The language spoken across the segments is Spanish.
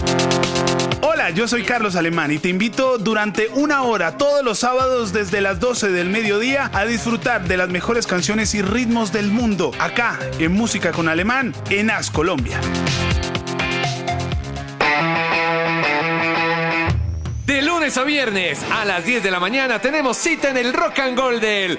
Hola, yo soy Carlos Alemán y te invito durante una hora todos los sábados desde las 12 del mediodía a disfrutar de las mejores canciones y ritmos del mundo, acá en Música con Alemán, en AS Colombia. De lunes a viernes a las 10 de la mañana tenemos cita en el Rock and Roll del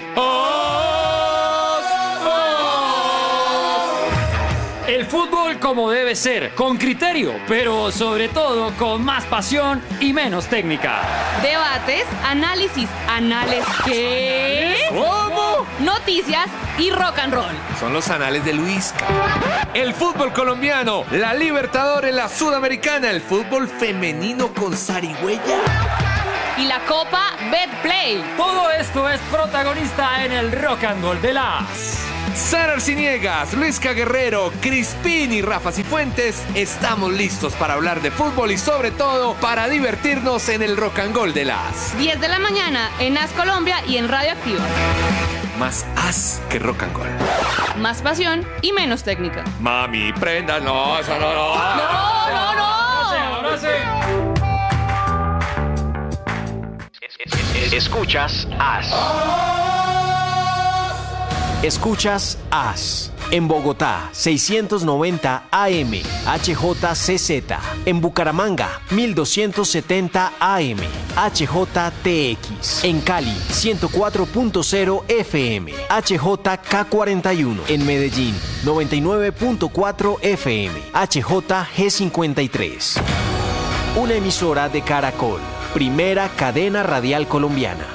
El fútbol como debe ser, con criterio, pero sobre todo con más pasión y menos técnica. Debates, análisis, ¿qué? ¿Cómo? Noticias y rock and roll. Son los anales de Luisca. El fútbol colombiano, la Libertadores, la Sudamericana, el fútbol femenino con zarigüeya. Y la Copa Betplay. Todo esto es protagonista en el Rock and Roll de las... Sara Arciniegas, Luisca Guerrero, Crispín y Rafa Cifuentes, estamos listos para hablar de fútbol y sobre todo para divertirnos en el Rock and Roll de las 10 de la mañana en AS Colombia y en Radio Activa. Más as que rock and roll. Más pasión y menos técnica. Mami, prenda, no, eso no. ¡No! Ahora sí. Escuchas AS. Escuchas AS. En Bogotá, 690 AM, HJCZ. En Bucaramanga, 1270 AM, HJTX. En Cali, 104.0 FM, HJK41. En Medellín, 99.4 FM, HJG53. Una emisora de Caracol, primera cadena radial colombiana.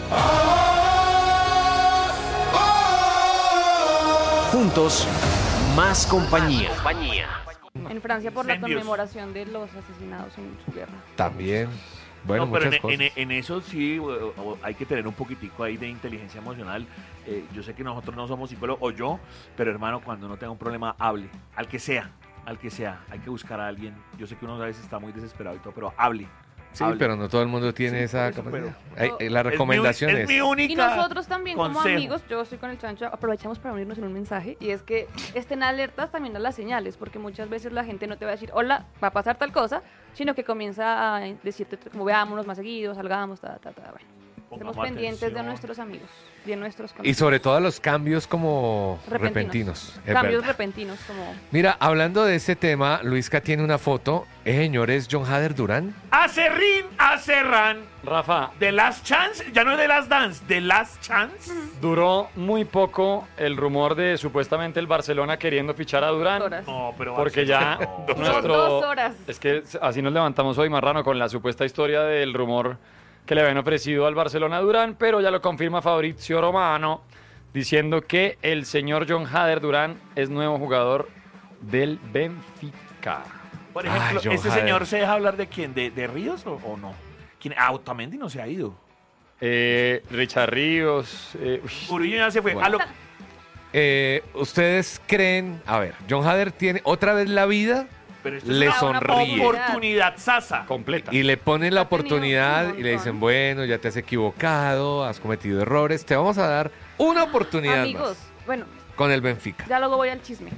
Juntos, más compañía. En Francia por la conmemoración de los asesinados en su guerra. También. Bueno, no, pero muchas cosas. en eso sí hay que tener un poquitico ahí de inteligencia emocional. Yo sé que nosotros no somos psicólogos, o yo, pero hermano, cuando uno tenga un problema, hable. Al que sea. Hay que buscar a alguien. Yo sé que uno a veces está muy desesperado y todo, pero hable. Sí, hable. pero no todo el mundo tiene esa capacidad. La recomendación es mi única Y nosotros también consejo. como amigos, yo estoy con el Chancho, aprovechamos para unirnos en un mensaje, y es que estén alertas también a las señales, porque muchas veces la gente no te va a decir, hola, va a pasar tal cosa, sino que comienza a decirte como veámonos más seguidos, salgamos, bueno. Estemos pendientes atención de nuestros amigos, de nuestros Y conocidos. sobre todo a los cambios como repentinos. Es Cambios verdad. repentinos como... Mira, hablando de ese tema, Luisca tiene una foto. Señor, ¿es John Hader Durán? Acerran. Rafa, The Last Chance, ya no es The Last Dance, The Last Chance. duró muy poco el rumor de supuestamente el Barcelona queriendo fichar a Durán. horas. No, pero Porque ya no. Son 2 horas. Es que así nos levantamos hoy, Marrano, con la supuesta historia del rumor que le habían ofrecido al Barcelona a Durán, pero ya lo confirma Fabrizio Romano, diciendo que el señor John Hader Durán es nuevo jugador del Benfica. Por ejemplo, John ¿este Hader. señor se deja hablar de quién? ¿De Ríos o no? ¿Quién? Otamendi no se ha ido. Richard Ríos. Uribe ya se fue. Bueno. ¿Ustedes creen? A ver, John Hader tiene otra vez la vida, pero esto le es una sonríe. oportunidad sasa. Completa. y le ponen la Ha tenido oportunidad un y le dicen, montón. bueno, ya te has equivocado, has cometido errores, te vamos a dar una oportunidad Amigos, más bueno, con el Benfica. ya luego voy al chisme.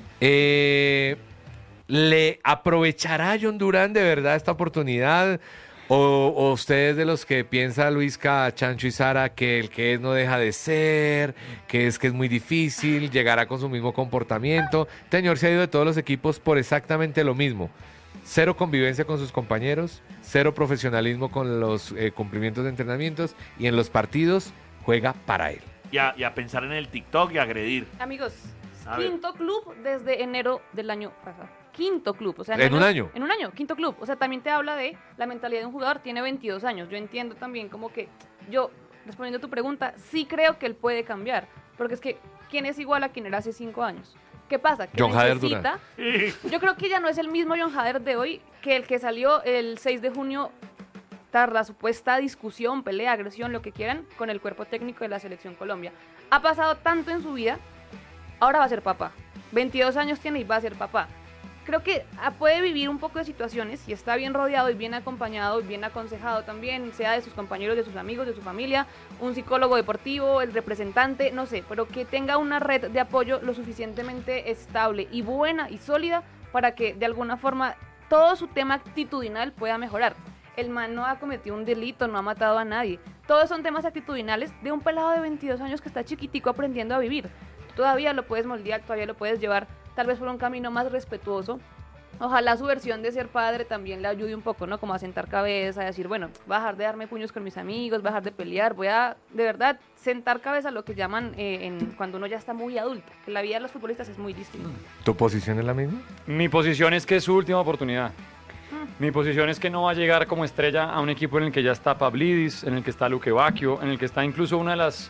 ¿Le aprovechará John Durán de verdad esta oportunidad? ¿O ustedes de los que piensa Luisca, Chancho y Sara que el que es no deja de ser, que es muy difícil, llegará con su mismo comportamiento? Este señor se ha ido de todos los equipos por exactamente lo mismo. Cero convivencia con sus compañeros, cero profesionalismo con los cumplimientos de entrenamientos, y en los partidos juega para él. Y a pensar en el TikTok y agredir. Amigos, A ver. quinto club desde enero del año pasado. Quinto club, o sea, ¿En un año? En un año, quinto club. O sea, también te habla de la mentalidad de un jugador, tiene 22 años. Yo entiendo también como que yo, respondiendo a tu pregunta, sí creo que él puede cambiar, porque es que ¿quién es igual a quien era hace 5 años? ¿Qué pasa? Que John Hader necesita, yo creo que ya no es el mismo John Hader de hoy que el que salió el 6 de junio tras la supuesta discusión, pelea, agresión, lo que quieran, con el cuerpo técnico de la Selección Colombia. Ha pasado tanto en su vida, ahora va a ser papá. 22 años tiene y va a ser papá. Creo que puede vivir un poco de situaciones y está bien rodeado y bien acompañado y bien aconsejado también, sea de sus compañeros, de sus amigos, de su familia, un psicólogo deportivo, el representante, no sé, pero que tenga una red de apoyo lo suficientemente estable y buena y sólida para que de alguna forma todo su tema actitudinal pueda mejorar. El man no ha cometido un delito, no ha matado a nadie. Todos son temas actitudinales de un pelado de 22 años que está chiquitico aprendiendo a vivir. Tú todavía lo puedes moldear, todavía lo puedes llevar tal vez por un camino más respetuoso. Ojalá su versión de ser padre también le ayude un poco, ¿no? Como a sentar cabeza, a decir, bueno, voy a dejar de darme puños con mis amigos, voy a dejar de pelear, voy a, de verdad, sentar cabeza, lo que llaman cuando uno ya está muy adulto, que la vida de los futbolistas es muy distinta. ¿Tu posición es la misma? Mi posición es que es su última oportunidad. Mi posición es que no va a llegar como estrella a un equipo en el que ya está Pavlidis, en el que está Luque Bacchio, en el que está incluso una de las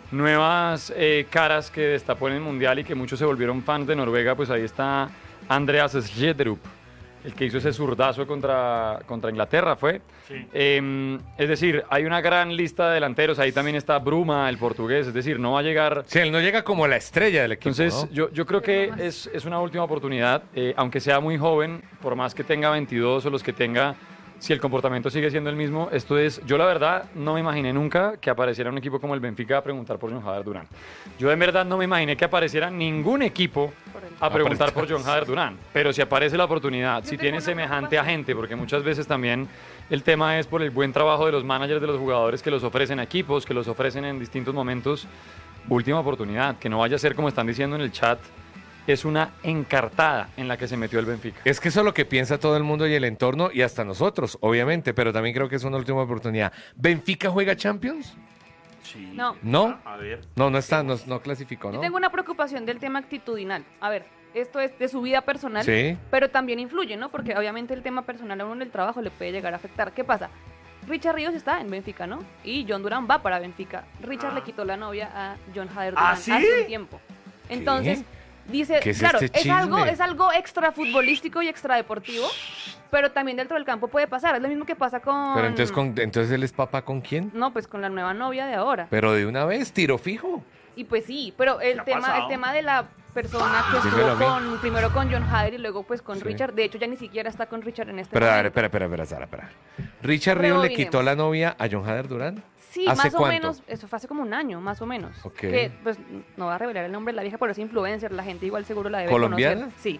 nuevas caras que destapó en el Mundial y que muchos se volvieron fans de Noruega, pues ahí está Andreas Schjelderup, el que hizo ese zurdazo contra Inglaterra, ¿fue? Sí. Es decir, hay una gran lista de delanteros, ahí también está Bruma, el portugués, es decir, no va a llegar... Sí, él no llega como la estrella del equipo, Entonces, ¿no? yo creo que es una última oportunidad, aunque sea muy joven, por más que tenga 22 o los que tenga, si el comportamiento sigue siendo el mismo, esto es, yo la verdad no me imaginé nunca que apareciera un equipo como el Benfica a preguntar por John Hader Durán. Yo en verdad no me imaginé que apareciera ningún equipo a preguntar por John Hader Durán, pero si aparece la oportunidad, si tiene semejante agente, porque muchas veces también el tema es por el buen trabajo de los managers de los jugadores que los ofrecen a equipos, que los ofrecen en distintos momentos, última oportunidad, que no vaya a ser como están diciendo en el chat, es una encartada en la que se metió el Benfica. Es que eso es lo que piensa todo el mundo y el entorno y hasta nosotros, obviamente, pero también creo que es una última oportunidad. ¿Benfica juega Champions? Sí. No. ¿No? A ver. No está, no clasificó, Yo ¿no? tengo una preocupación del tema actitudinal. A ver, esto es de su vida personal, Sí. pero también influye, ¿no? Porque obviamente el tema personal a uno en el trabajo le puede llegar a afectar. ¿Qué pasa? Richard Ríos está en Benfica, ¿no? Y John Durán va para Benfica. Richard le quitó la novia a John Hader Durán ¿sí? hace un tiempo. Entonces, dice, ¿Qué es claro, este es algo, chisme? es algo extra futbolístico y extra deportivo, pero también dentro del campo puede pasar. Es lo mismo que pasa con... Pero entonces él es papá ¿con quién? No, pues con la nueva novia de ahora. Pero de una vez, tiro fijo. Y pues sí, pero ¿Qué el ha tema pasado? de la persona que Dímelo estuvo a mí. primero con John Hader y luego pues con Sí. Richard, de hecho ya ni siquiera está con Richard en este Pero a ver, momento. espera, Sara, espera. ¿Richard Ríos le Rebobinemos. quitó la novia a John Hader Durán? Sí, ¿Hace más o cuánto? menos, eso fue hace como un año, más o menos. Ok. Que pues no va a revelar el nombre de la vieja, pero es influencer, la gente igual seguro la debe ¿Colombiana? conocer. Sí,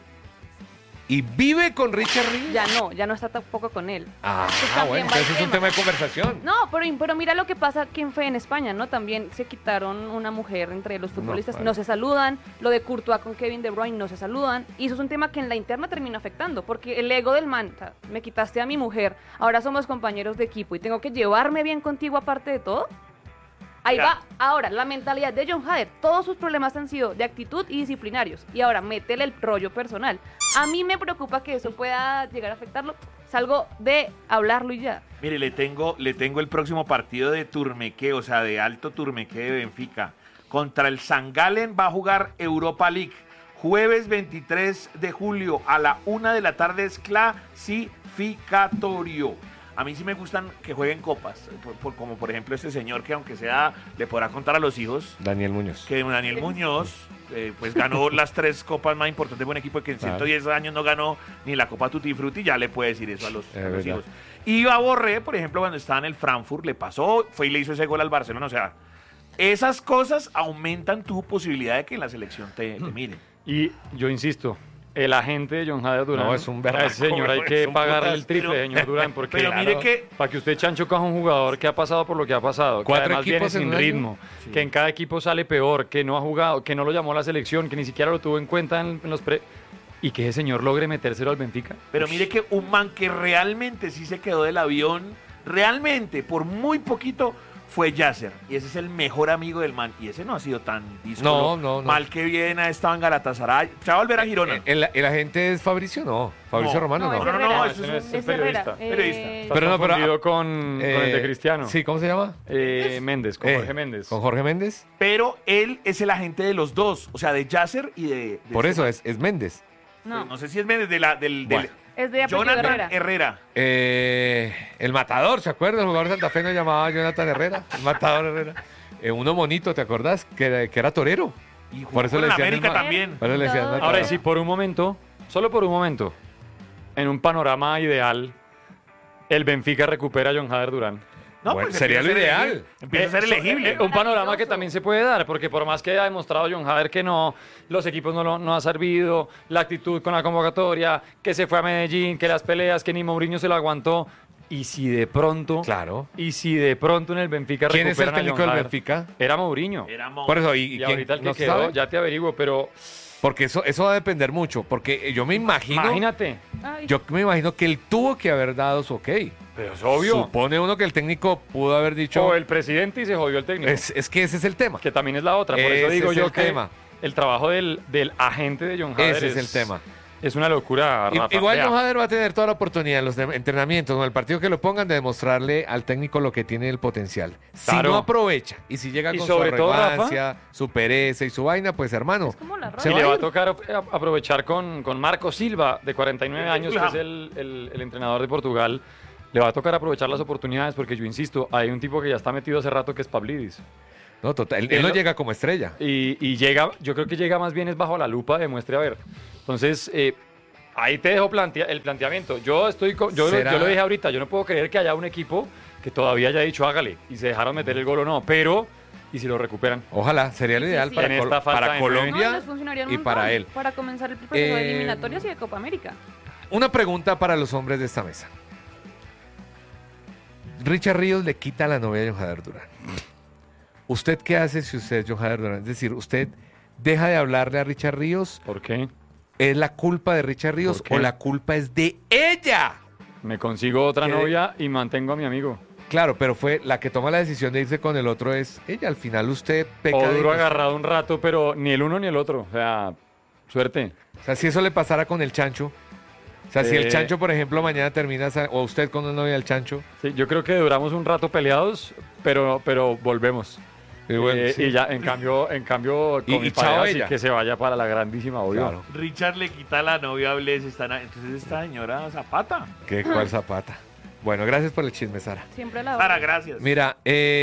¿Y vive con Richard Ríos? ya no está tampoco con él. Ah, Pues también bueno, va el entonces es un tema de conversación. No, pero mira lo que pasa quién fue en España, ¿no? También se quitaron una mujer entre los futbolistas, vale. no se saludan, lo de Courtois con Kevin De Bruyne no se saludan, y eso es un tema que en la interna termina afectando, porque el ego del man, o sea, me quitaste a mi mujer, ahora somos compañeros de equipo y tengo que llevarme bien contigo aparte de todo. Ahí Ya. va, ahora, la mentalidad de John Hader, todos sus problemas han sido de actitud y disciplinarios, y ahora métele el rollo personal. A mí me preocupa que eso pueda llegar a afectarlo, salgo de hablarlo y ya. Mire, le tengo el próximo partido de Turmeque, o sea, de alto Turmeque de Benfica. Contra el St. Gallen va a jugar Europa League. Jueves 23 de julio a la 1 de la tarde es clasificatorio. A mí sí me gustan que jueguen copas, como por ejemplo este señor que aunque sea, le podrá contar a los hijos Daniel Muñoz. que Daniel Muñoz pues ganó las 3 copas más importantes de un equipo que en Claro. 110 años no ganó ni la Copa Tutti Frutti, ya le puede decir eso a los verdad. hijos. Y a Borré, por ejemplo, cuando estaba en el Frankfurt, le pasó, fue y le hizo ese gol al Barcelona, o sea, esas cosas aumentan tu posibilidad de que en la selección te miren. Y yo insisto, el agente de John Hader Durán, No, es un a berraco, ese señor hay es que un pagarle putazo. el triple, Pero- señor Durán, porque pero mire que- para que usted Chancho coja un jugador que ha pasado por lo que ha pasado, que 4 además viene equipos en sin un año. ritmo, que en cada equipo sale peor, que no ha jugado, que no lo llamó a la selección, que ni siquiera lo tuvo en cuenta en los y que ese señor logre metérselo al Benfica. Pero mire que un man que realmente sí se quedó del avión, realmente, por muy poquito, fue Yasser. Y ese es el mejor amigo del man. Y ese no ha sido tan díscolo. No. Mal que viene, ha estado en Galatasaray. Se va a volver a Girona. ¿El agente es Fabricio? No. Fabricio No. Romano, No, no. es Herrera. eso ese es es un el periodista. periodista. Está Pero no, pero- confundido con el de Cristiano. Sí, ¿cómo se llama? Méndez, con Jorge Méndez. ¿Con Jorge Méndez? Pero él es el agente de los dos. O sea, de Yasser y de Por este eso man. es Méndez. No, No sé si es Méndez del Bueno. es de apellido Jonathan Herrera. Herrera. El Matador, ¿se acuerda? El jugador santafeño llamaba Jonathan Herrera. El Matador Herrera. Uno monito, ¿te acordás? Que era torero. Y jugó Por eso con le el decían América el ma- también. Por eso le decían Ahora, Matador. Ahora, y si por un momento, solo por un momento, en un panorama ideal, el Benfica recupera a John Hader Durán. No, Bueno, pues sería lo empieza a ser ideal. Empieza a ser elegible. Un panorama que también se puede dar, porque por más que haya demostrado John Hader que no, los equipos no ha servido, la actitud con la convocatoria, que se fue a Medellín, que las peleas, que ni Mourinho se lo aguantó. Y si de pronto, Claro. y si de pronto en el Benfica ¿Quién es el recuperan a técnico John del Hader? Benfica? Era Mourinho. Por eso, Y quién? ahorita el que ¿No se quedó, sabe? ya te averiguo, pero Porque eso va a depender mucho, porque yo me imagino, imagínate. Ay, yo me imagino que él tuvo que haber dado su ok. Pero es obvio. Supone uno que el técnico pudo haber dicho, O el presidente y se jodió el técnico. es que ese es el tema. Que también es la otra. Por eso Ese digo es yo el que tema. el trabajo del agente de John Hader Ese es el tema. Es una locura, Rafa. Igual Vea, John Hader va a tener toda la oportunidad en los entrenamientos, en el partido que lo pongan, de demostrarle al técnico lo que tiene el potencial. Si Claro. no aprovecha y si llega Y con sobre su todo, Rafa, arrogancia, su pereza y su vaina, pues hermano, es como la se Y ropa. le va a a ir. tocar aprovechar con Marco Silva, de 49 años, que es Fulham. el entrenador de Portugal. Le va a tocar aprovechar las oportunidades porque yo insisto, hay un tipo que ya está metido hace rato que es Pavlidis. No, total, él no llega como estrella. Y llega, yo creo que llega más bien es bajo la lupa de muestre a ver. Entonces, ahí te dejo el planteamiento. Yo ¿Será? lo dije ahorita, yo no puedo creer que haya un equipo que todavía haya dicho hágale y se dejaron meter el gol o no, pero ¿y si lo recuperan? Ojalá, sería lo Sí, ideal sí. para, En esta falta para de No, Colombia les funcionaría un y montón para él. Para comenzar el proceso de Eh, eliminatorias y de Copa América. Una pregunta para los hombres de esta mesa. Richard Ríos le quita la novia a John Hader Durán. ¿Usted qué hace si usted es John Hader Durán? Es decir, ¿usted deja de hablarle a Richard Ríos? ¿Por qué? ¿Es la culpa de Richard Ríos ¿Por qué? o la culpa es de ella? Me consigo otra ¿Qué? novia y mantengo a mi amigo. Claro, pero fue la que toma la decisión de irse con el otro es ella. Al final usted peca O de duro inocente. agarrado un rato, pero ni el uno ni el otro. O sea, suerte. O sea, si eso le pasara con el Chancho. O sea, si el Eh, Chancho, por ejemplo, mañana termina, o usted con una novia del Chancho. Sí, yo creo que duramos un rato peleados, pero volvemos. Y bueno, sí. Y ya, en cambio, con Y mi chao pareja, sí ella. que se vaya para la grandísima, obvio. Claro. Richard le quita la novia a Bless, entonces esta señora Zapata. ¿Cuál zapata? Bueno, gracias por el chisme, Sara. Siempre la Sara, otra. gracias. Mira,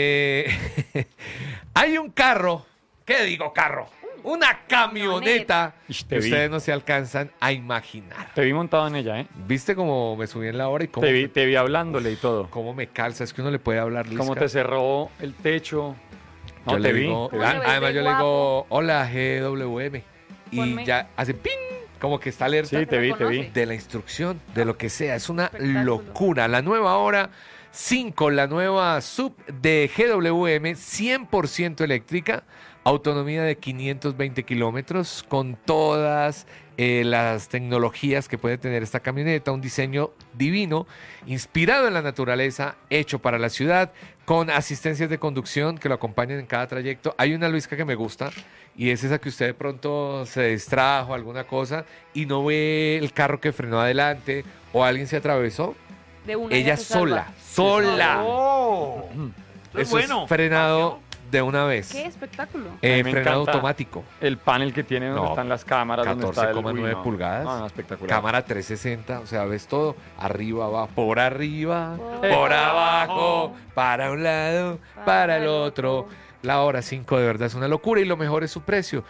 hay un carro, ¿qué digo carro? Una camioneta Ish, que te vi. ustedes no se alcanzan a imaginar. Te vi montado en ella, ¿eh? ¿Viste cómo me subí en la hora y cómo, Te vi hablándole y todo. cómo me calza? Es que uno le puede hablar, Cómo Lisca. te cerró el techo. No, Yo te le vi. digo, te vi. ¿Cómo le ves además de yo le digo, guapo? hola GWM. Y Ponme. ya hace ping, como que está alerta Sí, te vi. de la instrucción, de lo que sea. Es una Espectáculo. locura. La nueva hora 5, la nueva sub de GWM, 100% eléctrica, autonomía de 520 kilómetros, con todas las tecnologías que puede tener esta camioneta, un diseño divino, inspirado en la naturaleza, hecho para la ciudad, con asistencias de conducción que lo acompañan en cada trayecto. Hay una Luisca que me gusta, y es esa que usted de pronto se distrajo, alguna cosa, y no ve el carro que frenó adelante, o alguien se atravesó. De una Ella se salva. sola. ¡Oh! Eso bueno. es frenado de una vez. ¡Qué espectáculo! A mí me Frenado encanta automático. El panel que tiene donde No, están las cámaras, donde está el 14,9 uy, no. pulgadas. No, espectacular. Cámara 360, o sea, ves todo. Arriba, abajo, por arriba, Por por abajo, abajo, para un lado, para el otro. La hora 5 de verdad es una locura y lo mejor es su precio.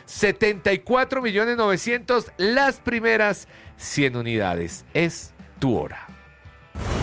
74.900.000 las primeras 100 unidades. Es tu hora.